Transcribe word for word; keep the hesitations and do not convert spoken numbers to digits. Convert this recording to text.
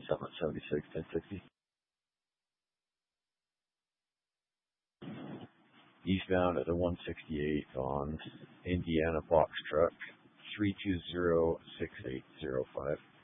Summit seventy-six, ten sixty. Eastbound at the one sixty-eight on Indiana box truck three two zero six eight zero five.